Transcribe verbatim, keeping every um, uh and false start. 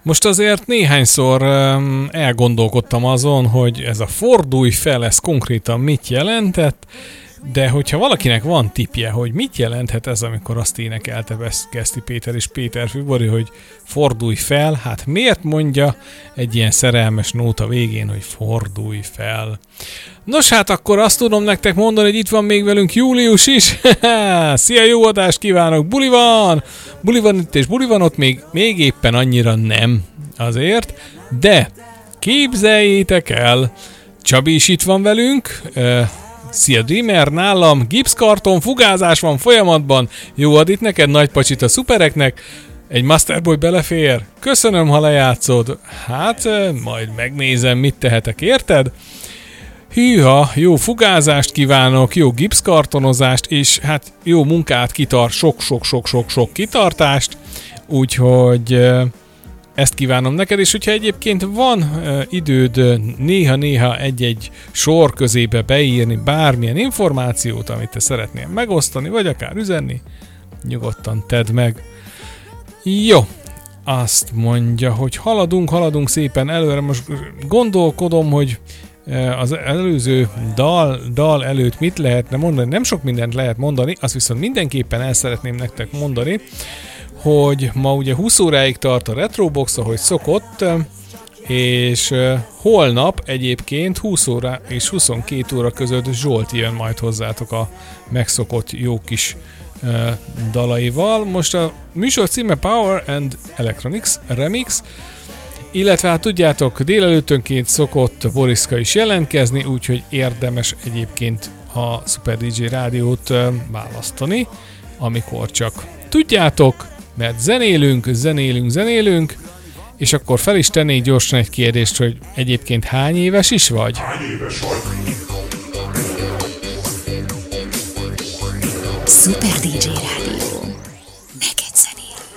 Most azért néhányszor um, elgondolkodtam azon, hogy ez a fordulj fel, ez konkrétan mit jelentett, de hogyha valakinek van tippje, hogy mit jelenthet ez, amikor azt énekelte Geszti Péter és Péter Fibori, hogy fordulj fel, hát miért mondja egy ilyen szerelmes nóta végén, hogy fordulj fel? Nos, hát akkor azt tudom nektek mondani, hogy itt van még velünk Július is. Szia, jó adást kívánok! Buli van! Buli van itt és buli van ott, még, még éppen annyira nem azért, de képzeljétek el, Csabi is itt van velünk. Szia Dreamer, nálam gipszkarton, fugázás van folyamatban. Jó ad itt neked, nagy pacsit a szupereknek. Egy Masterboy belefér. Köszönöm, ha lejátszod. Hát, majd megnézem, mit tehetek, érted? Hűha, jó fugázást kívánok, jó gipszkartonozást, és hát jó munkát kitart, sok-sok-sok-sok-sok kitartást. Úgyhogy ezt kívánom neked, és hogyha egyébként van uh, időd uh, néha-néha egy-egy sor közébe beírni bármilyen információt, amit te szeretnél megosztani, vagy akár üzenni, nyugodtan tedd meg. Jó, azt mondja, hogy haladunk, haladunk szépen előre. Most gondolkodom, hogy uh, az előző dal, dal előtt mit lehetne mondani. Nem sok mindent lehet mondani, azt viszont mindenképpen el szeretném nektek mondani, hogy ma ugye húsz óráig tart a Retrobox, ahogy szokott, és uh, holnap egyébként húsz óra és huszonkét óra között Zsolt jön majd hozzátok a megszokott jó kis uh, dalaival. Most a műsor címe Power and Electronics Remix, illetve hát tudjátok, délelőttönként szokott Boriska is jelentkezni, úgyhogy érdemes egyébként a Super dé dzsé rádiót uh, választani, amikor csak tudjátok, mert zenélünk, zenélünk, zenélünk, és akkor fel is tennék gyorsan egy kérdést, hogy egyébként hány éves is vagy? Hány éves vagy? Super dé dzsé Rádió.